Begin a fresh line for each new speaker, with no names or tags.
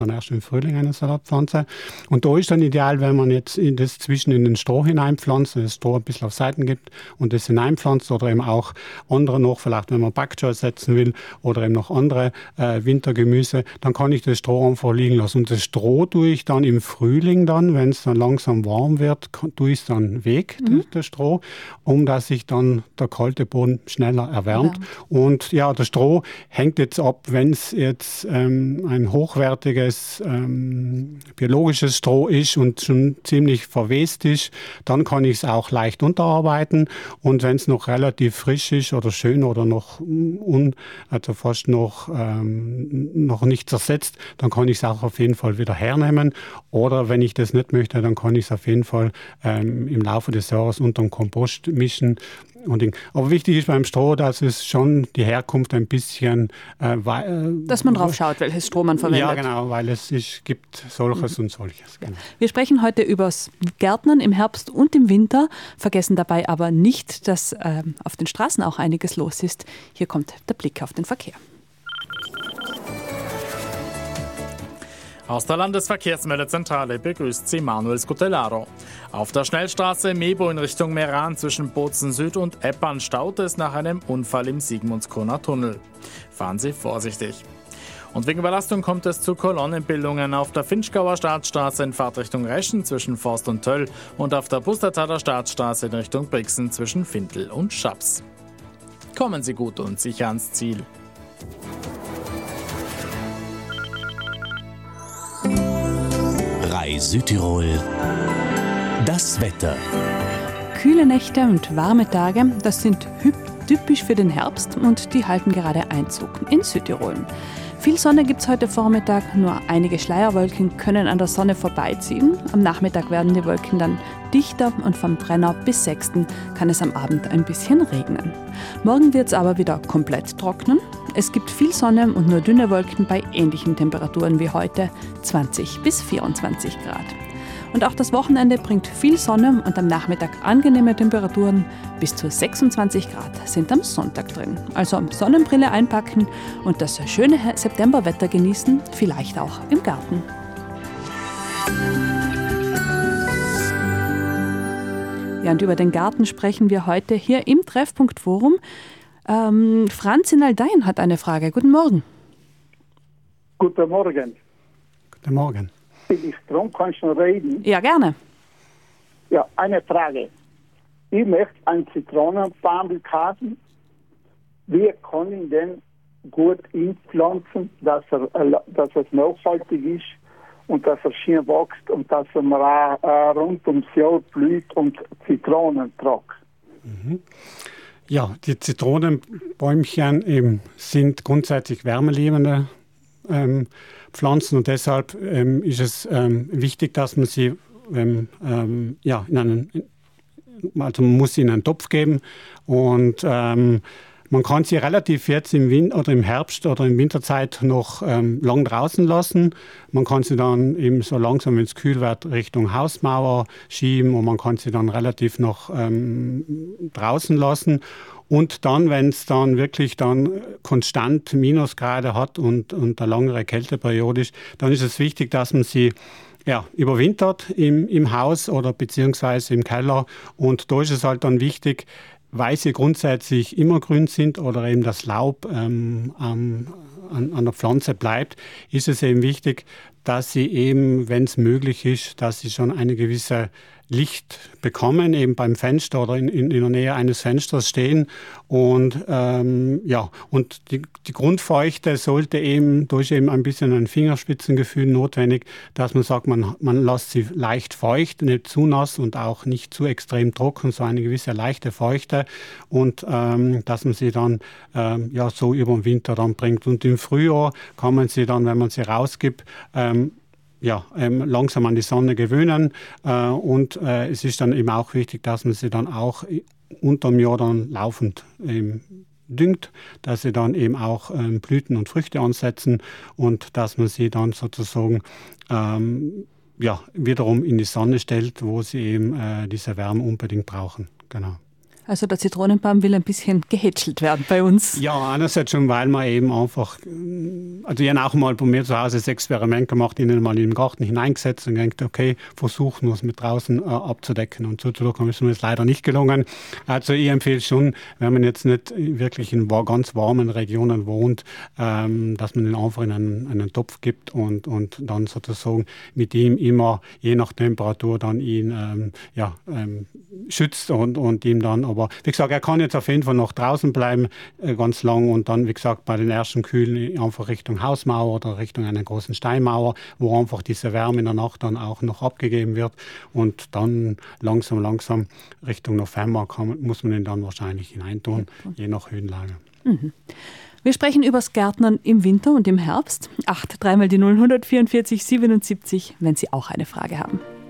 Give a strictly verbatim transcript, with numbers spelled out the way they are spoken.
dann erst im Frühling eine Salatpflanze. Und da ist dann ideal, wenn man jetzt in das zwischen in den Stroh hineinpflanzt, das Stroh ein bisschen auf Seiten gibt und das hineinpflanzt oder eben auch andere noch, vielleicht wenn man Bok Choy setzen will oder eben noch andere äh, Wintergemüse, dann kann ich das Stroh einfach liegen lassen. Und das Stroh tue ich dann im Frühling dann, wenn es dann langsam warm wird, kann, tue ich es dann weg, mhm. das, das Stroh, um dass sich dann der kalte Boden schneller erwärmt. Ja. Und ja, das Stroh hängt jetzt ab, wenn es jetzt ähm, ein hochwertiges Ähm, biologisches Stroh ist und schon ziemlich verwest ist, dann kann ich es auch leicht unterarbeiten. Und wenn es noch relativ frisch ist oder schön oder noch un, also fast noch, ähm, noch nicht zersetzt, dann kann ich es auch auf jeden Fall wieder hernehmen. Oder wenn ich das nicht möchte, dann kann ich es auf jeden Fall ähm, im Laufe des Jahres unter dem Kompost mischen. Und aber wichtig ist beim Stroh, dass es schon die Herkunft ein bisschen... Äh,
dass man drauf schaut, welches Stroh man verwendet.
Ja, genau, weil es ist, gibt solches mhm. und solches. Genau.
Wir sprechen heute übers Gärtnern im Herbst und im Winter, vergessen dabei aber nicht, dass äh, auf den Straßen auch einiges los ist. Hier kommt der Blick auf den Verkehr.
Aus der Landesverkehrsmeldezentrale begrüßt sie Manuel Scutellaro. Auf der Schnellstraße Mebo in Richtung Meran zwischen Bozen Süd und Eppern staut es nach einem Unfall im Sigmundskroner Tunnel. Fahren Sie vorsichtig. Und wegen Überlastung kommt es zu Kolonnenbildungen auf der Finchgauer Staatsstraße in Fahrtrichtung Reschen zwischen Forst und Töll und auf der Pustertaler Staatsstraße in Richtung Brixen zwischen Findel und Schaps. Kommen Sie gut und sicher ans Ziel.
Südtirol. Das Wetter.
Kühle Nächte und warme Tage, das sind typisch für den Herbst und die halten gerade Einzug in Südtirol. Viel Sonne gibt es heute Vormittag, nur einige Schleierwolken können an der Sonne vorbeiziehen. Am Nachmittag werden die Wolken dann dichter und vom Brenner bis Sechsten kann es am Abend ein bisschen regnen. Morgen wird es aber wieder komplett trocknen. Es gibt viel Sonne und nur dünne Wolken bei ähnlichen Temperaturen wie heute, zwanzig bis vierundzwanzig Grad. Und auch das Wochenende bringt viel Sonne und am Nachmittag angenehme Temperaturen. Bis zu sechsundzwanzig Grad sind am Sonntag drin. Also Sonnenbrille einpacken und das schöne Septemberwetter genießen, vielleicht auch im Garten. Ja, und über den Garten sprechen wir heute hier im Treffpunkt Forum. Ähm, Franz in Aldein hat eine Frage. Guten Morgen.
Guten Morgen.
Guten Morgen.
Bin ich drum, kann ich schon reden?
Ja, gerne.
Ja, eine Frage. Ich möchte einen Zitronenbaum kaufen. Wie kann ich den gut inpflanzen, dass er, dass es nachhaltig ist und dass er schön wächst und dass er auch, äh, rund ums Jahr blüht und Zitronen tragt?
Mhm. Ja, die Zitronenbäumchen eben sind grundsätzlich wärmeliebende ähm, Pflanzen und deshalb ähm, ist es ähm, wichtig, dass man sie ähm, ähm, ja, in einen, also man muss sie in einen Topf geben und ähm, man kann sie relativ jetzt im Winter oder im Herbst oder in Winterzeit noch ähm, lang draußen lassen. Man kann sie dann eben so langsam, wenn es kühl wird, Richtung Hausmauer schieben und man kann sie dann relativ noch ähm, draußen lassen. Und dann, wenn es dann wirklich dann konstant Minusgrade hat und, und eine langere Kälteperiode ist, dann ist es wichtig, dass man sie ja, überwintert im, im Haus oder beziehungsweise im Keller. Und da ist es halt dann wichtig, weil sie grundsätzlich immer grün sind oder eben das Laub ähm, an, an der Pflanze bleibt, ist es eben wichtig, dass sie eben, wenn es möglich ist, dass sie schon eine gewisse Licht bekommen, eben beim Fenster oder in, in, in der Nähe eines Fensters stehen. Und ähm, ja, und die, die Grundfeuchte sollte eben, da ist eben ein bisschen ein Fingerspitzengefühl notwendig, dass man sagt, man, man lässt sie leicht feucht, nicht zu nass und auch nicht zu extrem trocken, so eine gewisse leichte Feuchte und ähm, dass man sie dann ähm, ja so über den Winter dann bringt. Und im Frühjahr kann man sie dann, wenn man sie rausgibt, ähm, ja, ähm, langsam an die Sonne gewöhnen äh, und äh, es ist dann eben auch wichtig, dass man sie dann auch unterm Jahr dann laufend ähm, düngt, dass sie dann eben auch ähm, Blüten und Früchte ansetzen und dass man sie dann sozusagen ähm, ja, wiederum in die Sonne stellt, wo sie eben äh, diese Wärme unbedingt brauchen. Genau.
Also der Zitronenbaum will ein bisschen gehätschelt werden bei uns.
Ja, einerseits schon, weil man eben einfach, also ich habe auch mal bei mir zu Hause das Experiment gemacht, ihnen mal in den Garten hineingesetzt und gedacht, okay, versuchen wir es mit draußen äh, abzudecken. Und zuzudrücken ist mir das leider nicht gelungen. Also ich empfehle schon, wenn man jetzt nicht wirklich in ganz warmen Regionen wohnt, ähm, dass man ihn einfach in einen, einen Topf gibt und, und dann sozusagen mit ihm immer, je nach Temperatur, dann ihn ähm, ja, ähm, schützt und, und ihm dann, aber wie gesagt, er kann jetzt auf jeden Fall noch draußen bleiben, äh, ganz lang und dann, wie gesagt, bei den ersten Kühlen einfach Richtung Hausmauer oder Richtung einer großen Steinmauer, wo einfach diese Wärme in der Nacht dann auch noch abgegeben wird und dann langsam, langsam Richtung November kann, muss man ihn dann wahrscheinlich hineintun, ja, je nach Höhenlage.
Mhm. Wir sprechen übers Gärtnern im Winter und im Herbst. acht, dreimal die null, eins vier vier, siebenundsiebzig, wenn Sie auch eine Frage haben.